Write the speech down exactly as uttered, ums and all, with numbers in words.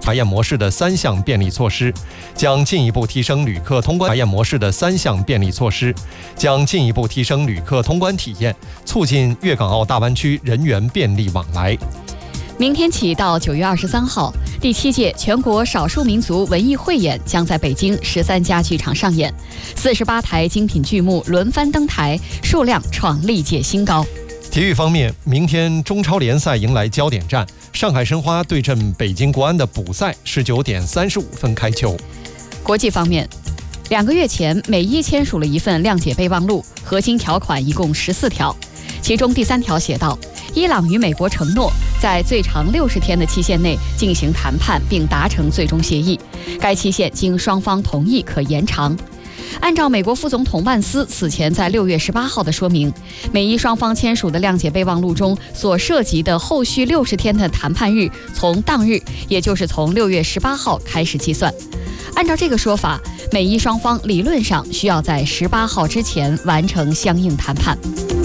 查验模式的三项便利措施，将进一步提升旅客通关查验模式的三项便利措施，将进一步提升旅客通关体验，促进粤港澳大湾区人员便利往来。 明天起到九月二十三号，第七届全国少数民族文艺汇演将在北京十三家剧场上演，四十八台精品剧目轮番登台，数量创历届新高。 体育方面，明天中超联赛迎来焦点战，上海申花对阵北京国安的补赛十九点三十五分开球。 国际方面，两个月前，美伊签署了一份谅解备忘录，核心条款一共十四条，其中第三条写道，伊朗与美国承诺在最长六十天的期限内进行谈判并达成最终协议，该期限经双方同意可延长。按照美国副总统万斯此前在六月十八号的说明，美伊双方签署的谅解备忘录中所涉及的后续六十天的谈判日，从当日，也就是从六月十八号开始计算。按照这个说法，美伊双方理论上需要在十八号之前完成相应谈判。